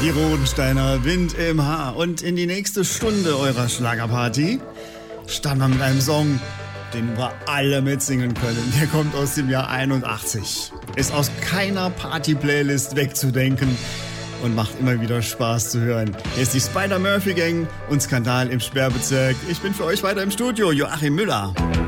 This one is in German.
Die Rodensteiner, Wind im Haar. Und in die nächste Stunde eurer Schlagerparty starten wir mit einem Song, den wir alle mitsingen können. Der kommt aus dem Jahr 81. Ist aus keiner Party-Playlist wegzudenken und macht immer wieder Spaß zu hören. Hier ist die Spider-Murphy Gang und Skandal im Sperrbezirk. Ich bin für euch weiter im Studio, Joachim Müller.